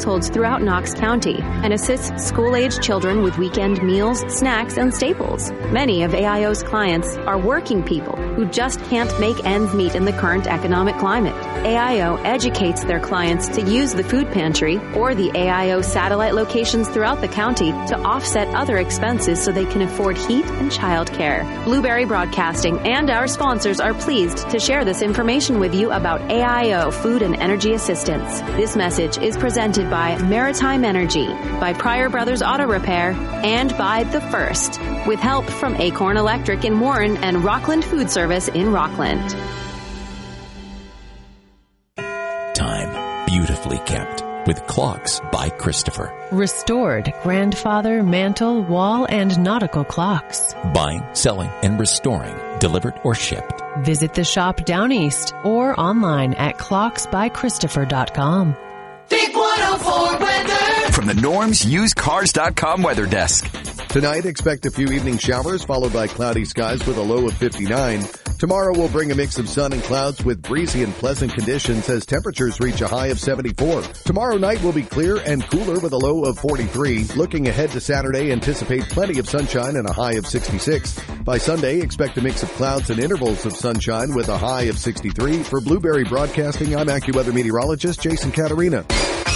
households throughout Knox County and assists school-aged children with weekend meals, snacks, and staples. Many of AIO's clients are working people who just can't make ends meet in the current economic climate. AIO educates their clients to use the food pantry or the AIO satellite locations throughout the county to offset other expenses so they can afford heat and child care. Blueberry Broadcasting and our sponsors are pleased to share this information with you about AIO Food and Energy Assistance. This message is presented by Maritime Energy, by Pryor Brothers Auto Repair, and by The First, with help from Acorn Electric in Warren and Rockland Food Service in Rockland. Time beautifully kept with Clocks by Christopher. Restored grandfather, mantle, wall, and nautical clocks. Buying, selling, and restoring, delivered or shipped. Visit the shop down east or online at clocksbychristopher.com. Big 104 weather from the NormsUsedCars.com weather desk. Tonight, expect a few evening showers followed by cloudy skies with a low of 59. Tomorrow will bring a mix of sun and clouds with breezy and pleasant conditions as temperatures reach a high of 74. Tomorrow night will be clear and cooler with a low of 43. Looking ahead to Saturday, anticipate plenty of sunshine and a high of 66. By Sunday, expect a mix of clouds and intervals of sunshine with a high of 63. For Blueberry Broadcasting, I'm AccuWeather meteorologist Jason Caterina.